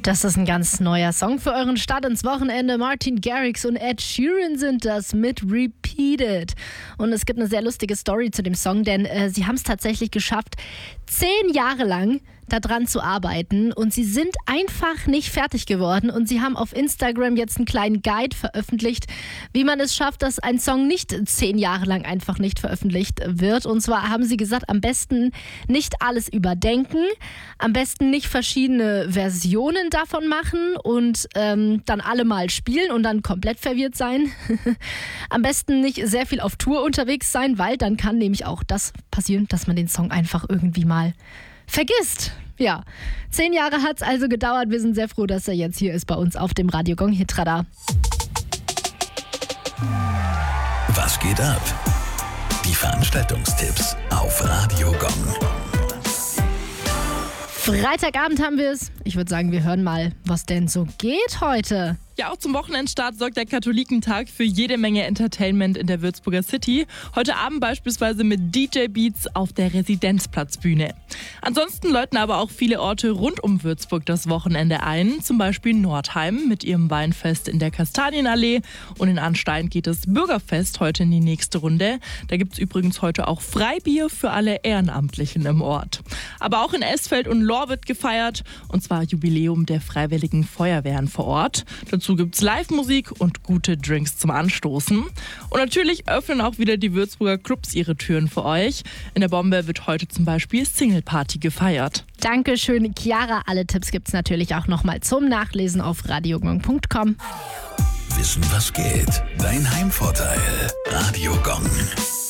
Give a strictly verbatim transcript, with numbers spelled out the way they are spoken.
Das ist ein ganz neuer Song für euren Start ins Wochenende. Martin Garrix und Ed Sheeran sind das mit Repeated. Und es gibt eine sehr lustige Story zu dem Song, denn äh, sie haben es tatsächlich geschafft, zehn Jahre lang daran zu arbeiten und sie sind einfach nicht fertig geworden und sie haben auf Instagram jetzt einen kleinen Guide veröffentlicht, wie man es schafft, dass ein Song nicht zehn Jahre lang einfach nicht veröffentlicht wird. Und zwar haben sie gesagt, am besten nicht alles überdenken, am besten nicht verschiedene Versionen davon machen und ähm, dann alle mal spielen und dann komplett verwirrt sein. Am besten nicht sehr viel auf Tour unterwegs sein, weil dann kann nämlich auch das passieren, dass man den Song einfach irgendwie mal vergisst. Ja, zehn Jahre hat es also gedauert. Wir sind sehr froh, dass er jetzt hier ist bei uns auf dem Radio Gong Hitradar. Was geht ab? Die Veranstaltungstipps auf Radio Gong. Freitagabend haben wir es. Ich würde sagen, wir hören mal, was denn so geht heute. Ja, auch zum Wochenendstart sorgt der Katholikentag für jede Menge Entertainment in der Würzburger City. Heute Abend beispielsweise mit D J Beats auf der Residenzplatzbühne. Ansonsten läuten aber auch viele Orte rund um Würzburg das Wochenende ein. Zum Beispiel Nordheim mit ihrem Weinfest in der Kastanienallee. Und in Arnstein geht das Bürgerfest heute in die nächste Runde. Da gibt es übrigens heute auch Freibier für alle Ehrenamtlichen im Ort. Aber auch in Esfeld und Lohr wird gefeiert. Und zwar Jubiläum der Freiwilligen Feuerwehren vor Ort. Dazu gibt es Live-Musik und gute Drinks zum Anstoßen. Und natürlich öffnen auch wieder die Würzburger Clubs ihre Türen für euch. In der Bombe wird heute zum Beispiel Single Party gefeiert. Dankeschön, Chiara. Alle Tipps gibt es natürlich auch nochmal zum Nachlesen auf radiogong punkt com. Wissen, was geht? Dein Heimvorteil. Radio Gong.